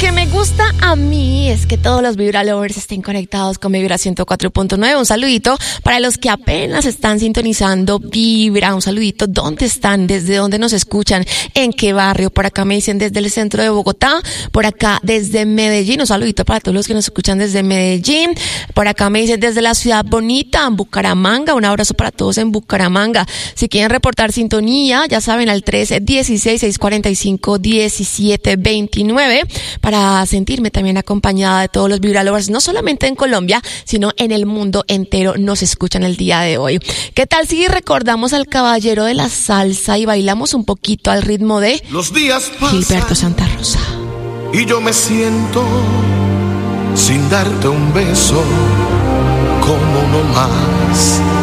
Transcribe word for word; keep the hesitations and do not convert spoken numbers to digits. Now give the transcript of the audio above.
que me gusta a mí es que todos los Vibra Lovers estén conectados con Vibra ciento cuatro punto nueve. Un saludito para los que apenas están sintonizando Vibra. Un saludito. ¿Dónde están? ¿Desde dónde nos escuchan? ¿En qué barrio? Por acá me dicen desde el centro de Bogotá. Por acá desde Medellín. Un saludito para todos los que nos escuchan desde Medellín. Por acá me dicen desde la ciudad bonita, en Bucaramanga. Un abrazo para todos en Bucaramanga. Si quieren reportar sintonía, ya saben, al tres uno seis, seis cuatro cinco, uno siete dos nueve para sentirme también acompañada de todos los Vibra Lovers, no solamente en Colombia, sino en el mundo entero nos escuchan el día de hoy. ¿Qué tal si recordamos al caballero de la salsa y bailamos un poquito al ritmo de los días pasan, Gilberto Santa Rosa? Y yo me siento sin darte un beso como uno más.